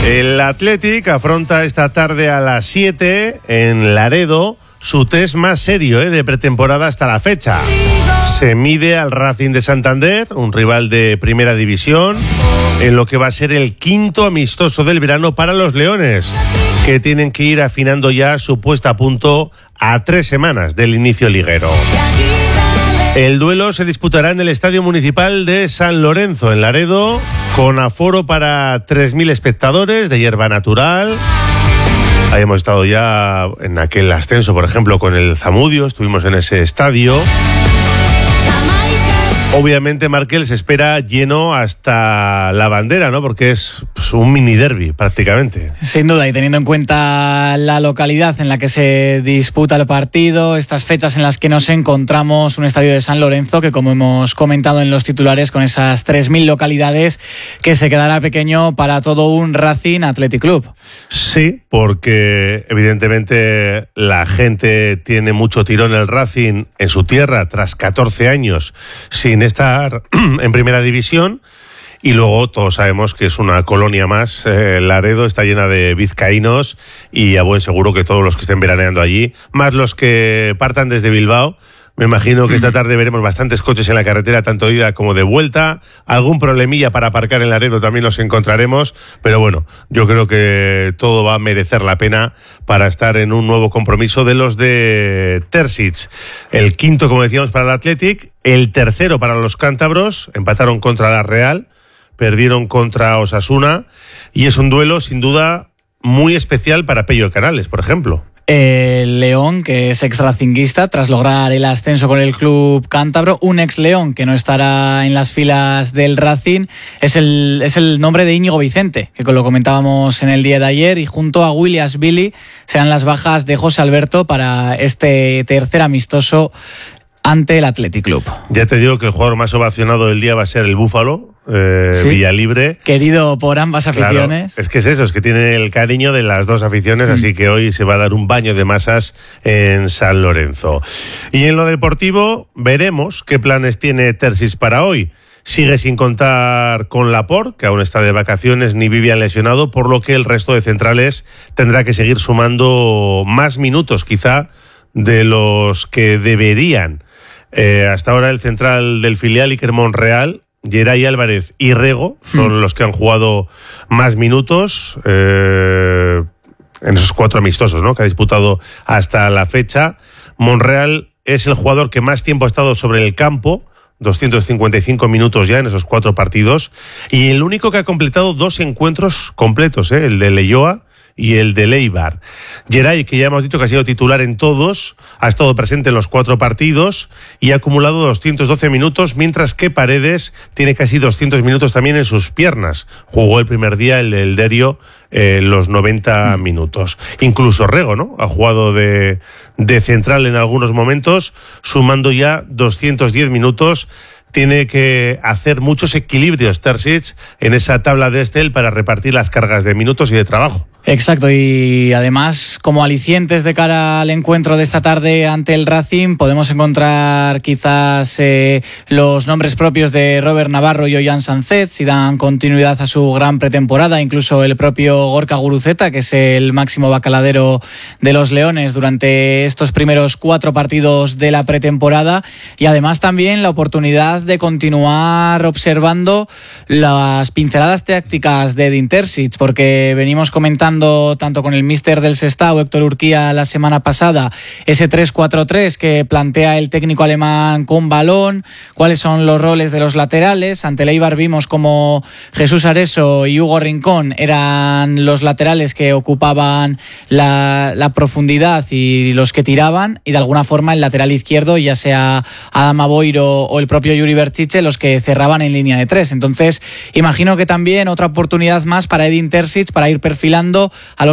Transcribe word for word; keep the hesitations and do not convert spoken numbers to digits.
El Athletic afronta esta tarde a las siete en Laredo su test más serio ¿eh? de pretemporada hasta la fecha. Se mide al Racing de Santander, un rival de primera división, en lo que va a ser el quinto amistoso del verano para los Leones, que tienen que ir afinando ya su puesta a punto a tres semanas del inicio liguero. El duelo se disputará en el Estadio Municipal de San Lorenzo, en Laredo, con aforo para tres mil espectadores de hierba natural. Ahí hemos estado ya en aquel ascenso, por ejemplo, con el Zamudio, estuvimos en ese estadio. Obviamente, Markel, se espera lleno hasta la bandera, ¿no? Porque es pues, un mini derbi, prácticamente. Sin duda, y teniendo en cuenta la localidad en la que se disputa el partido, estas fechas en las que nos encontramos, un estadio de San Lorenzo que, como hemos comentado en los titulares, con esas tres mil localidades, que se quedará pequeño para todo un Racing Athletic Club. Sí, porque evidentemente la gente tiene mucho tirón el Racing en su tierra tras catorce años sin estar en primera división, y luego todos sabemos que es una colonia más. eh, Laredo está llena de vizcaínos y a buen seguro que todos los que estén veraneando allí, más los que partan desde Bilbao. Me imagino que esta tarde veremos bastantes coches en la carretera, tanto de ida como de vuelta. Algún problemilla para aparcar en Laredo también nos encontraremos, pero bueno, yo creo que todo va a merecer la pena para estar en un nuevo compromiso de los de Terzic. El quinto, como decíamos, para el Athletic, el tercero para los cántabros, empataron contra la Real, perdieron contra Osasuna, y es un duelo sin duda muy especial para Pello Canales, por ejemplo. El León, que es ex racinguista tras lograr el ascenso con el club cántabro, un ex León que no estará en las filas del Racing, es el, es el nombre de Íñigo Vicente, que lo comentábamos en el día de ayer, y junto a Williams Billy serán las bajas de José Alberto para este tercer amistoso ante el Athletic Club. Ya te digo que el jugador más ovacionado del día va a ser el Búfalo, eh, ¿sí? Villalibre. Querido por ambas aficiones. Claro, es que es eso, es que tiene el cariño de las dos aficiones, mm. así que hoy se va a dar un baño de masas en San Lorenzo. Y en lo deportivo, veremos qué planes tiene Terzic para hoy. Sigue sin contar con Laporte, que aún está de vacaciones, ni Vivian lesionado, por lo que el resto de centrales tendrá que seguir sumando más minutos, quizá, de los que deberían. Eh, hasta ahora el central del filial, Iker Monreal, Geray Álvarez y Rego son mm. los que han jugado más minutos eh, en esos cuatro amistosos, ¿no?, que ha disputado hasta la fecha. Monreal es el jugador que más tiempo ha estado sobre el campo, doscientos cincuenta y cinco minutos ya en esos cuatro partidos, y el único que ha completado dos encuentros completos, ¿eh? el de Leioa y el de Eibar. Geray, que ya hemos dicho que ha sido titular en todos, ha estado presente en los cuatro partidos y ha acumulado doscientos doce minutos, mientras que Paredes tiene casi doscientos minutos también en sus piernas. Jugó el primer día, el del Derio, eh, los noventa minutos. Incluso Rego, ¿no?, ha jugado de, de central en algunos momentos, sumando ya doscientos diez minutos. Tiene que hacer muchos equilibrios Terzic en esa tabla de Excel para repartir las cargas de minutos y de trabajo. Exacto, y además, como alicientes de cara al encuentro de esta tarde ante el Racing, podemos encontrar quizás eh, los nombres propios de Robert Navarro y Ollán Sánchez, si dan continuidad a su gran pretemporada, incluso el propio Gorka Guruceta, que es el máximo bacaladero de los Leones durante estos primeros cuatro partidos de la pretemporada, y además también la oportunidad de continuar observando las pinceladas tácticas de Edin Terzic, porque venimos comentando tanto con el míster del Sestao, Héctor Urquía, la semana pasada, ese tres cuatro tres que plantea el técnico alemán con balón, cuáles son los roles de los laterales. Ante el Eibar vimos como Jesús Areso y Hugo Rincón eran los laterales que ocupaban la, la profundidad y los que tiraban, y de alguna forma el lateral izquierdo, ya sea Adama Boiro o el propio Yuri Berchiche, los que cerraban en línea de tres. Entonces, imagino que también otra oportunidad más para Edin Terzic para ir perfilando a los